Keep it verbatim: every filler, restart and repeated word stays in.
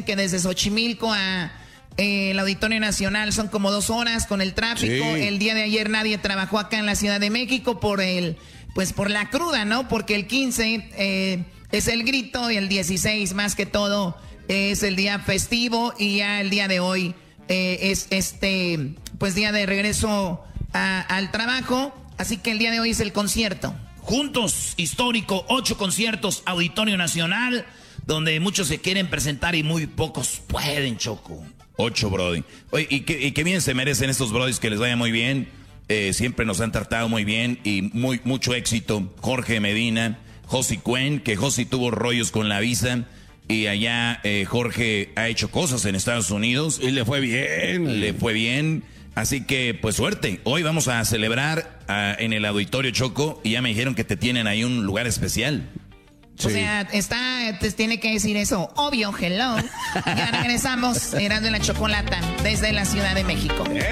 que desde Xochimilco a eh, el Auditorio Nacional son como dos horas con el tráfico. Sí. El día de ayer nadie trabajó acá en la Ciudad de México por el, pues por la cruda, ¿no? Porque el quince eh, es el grito y el dieciséis más que todo es el día festivo y ya el día de hoy eh, es este, pues día de regreso a, al trabajo. Así que el día de hoy es el concierto. Juntos, histórico, ocho conciertos, Auditorio Nacional, donde muchos se quieren presentar y muy pocos pueden, Choco. Ocho, brody. Oye, y qué, y qué bien se merecen estos brodis, que les vaya muy bien. Eh, siempre nos han tratado muy bien y muy mucho éxito. Jorge Medina, Josi Cuen, que Josi tuvo rollos con la visa. Y allá eh, Jorge ha hecho cosas en Estados Unidos. Y le fue bien. Le fue bien. Así que, pues suerte. Hoy vamos a celebrar uh, en el Auditorio, Choco, y ya me dijeron que te tienen ahí un lugar especial. Sí. O sea, está, te tiene que decir eso. Obvio, hello. Ya regresamos, Erasmo y la Chocolata, desde la Ciudad de México.